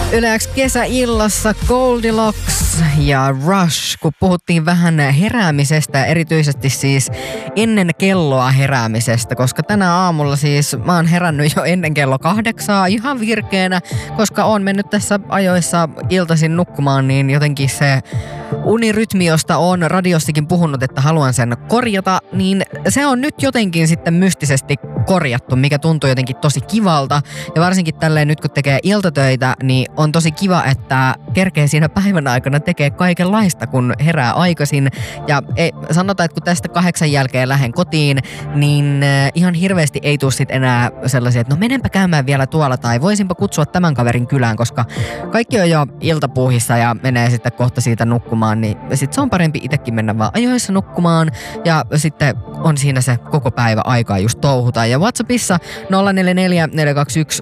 Yle X kesäillassa Goldilocks ja Rush, kun puhuttiin vähän heräämisestä, erityisesti siis ennen kelloa heräämisestä, koska tänä aamulla siis mä oon herännyt jo ennen kello 8 ihan virkeänä, koska oon mennyt tässä ajoissa iltaisin nukkumaan, niin jotenkin se unirytmi, josta oon radiostikin puhunut, että haluan sen korjata, niin se on nyt jotenkin sitten mystisesti korjattu, mikä tuntuu jotenkin tosi kivalta. Ja varsinkin tälleen nyt, kun tekee iltatöitä, niin on tosi kiva, että kerkee siinä päivän aikana tekee kaikenlaista, kun herää aikaisin. Ja sanotaan, että kun tästä 8 jälkeen lähden kotiin, niin ihan hirveästi ei tule sit enää sellaisia, että no menenpä käymään vielä tuolla tai voisinpa kutsua tämän kaverin kylään, koska kaikki on jo iltapuuhissa ja menee sitten kohta siitä nukkumaan, niin sitten se on parempi itsekin mennä vaan ajoissa nukkumaan ja sitten on siinä se koko päivä aikaa just touhuta. Ja WhatsAppissa 044 421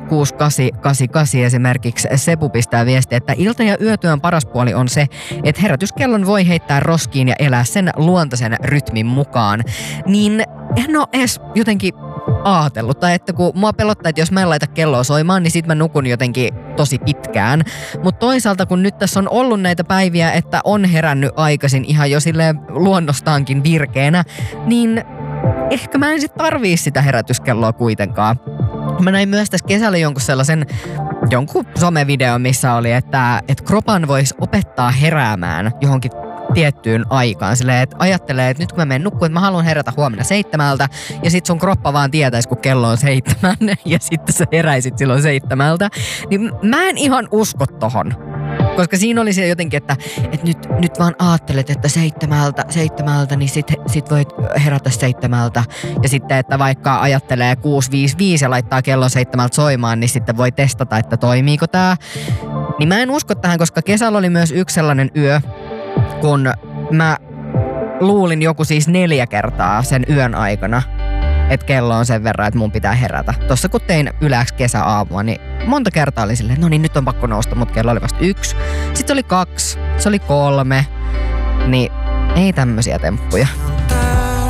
6888 esimerkiksi Sepu pistää viestiä, että ilta- ja yötyön paras puoli on se, että herätyskellon voi heittää roskiin ja elää sen luontaisen rytmin mukaan. Niin en ole edes jotenkin ajatellut, tai että kun mua pelottaa, että jos mä en laita kelloa soimaan, niin sit mä nukun jotenkin tosi pitkään. Mutta toisaalta, kun nyt tässä on ollut näitä päiviä, että on herännyt aikaisin ihan jo silleen luonnostaankin virkeänä, niin ehkä mä en sit tarvii sitä herätyskelloa kuitenkaan. Mä näin myös tässä kesällä jonkun somevideo, missä oli, että kropan voisi opettaa heräämään johonkin tiettyyn aikaan. Silleen, että ajattelee, että nyt kun mä menen nukkuun, että mä haluan herätä huomenna 7 ja sit sun kroppa vaan tietäisi, kun kello on 7 ja sitten sä heräisit silloin 7. Niin mä en ihan usko tohon. Koska siinä oli se jotenkin, että nyt vaan ajattelet, että 7, niin sit voit herätä 7. Ja sitten, että vaikka ajattelee 6.55 ja laittaa kellon 7 soimaan, niin sitten voi testata, että toimiiko tää. Niin mä en usko tähän, koska kesällä oli myös yksi sellainen yö, kun mä luulin joku siis 4 kertaa sen yön aikana, että kello on sen verran, että mun pitää herätä. Tossa kun tein Yle X kesäaamua, niin monta kertaa oli silleen, no niin nyt on pakko nousta, mutta kello oli vasta 1. Sitten oli 2, se oli 3, niin ei tämmöisiä temppuja.